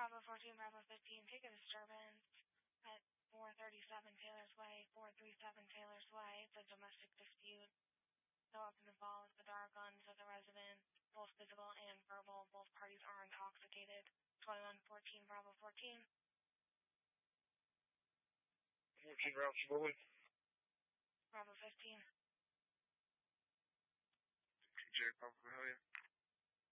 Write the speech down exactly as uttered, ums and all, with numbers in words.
Bravo fourteen, Bravo fifteen, take a disturbance at four thirty-seven Taylor's Way, four thirty-seven Taylor's Way. It's a domestic dispute. No weapons involved, but there are guns at the residence, both physical and verbal. Both parties are intoxicated. twenty-one fourteen, Bravo fourteen. fourteen, Bravo Suburban. Bravo fifteen. T J, Bravo, how are you?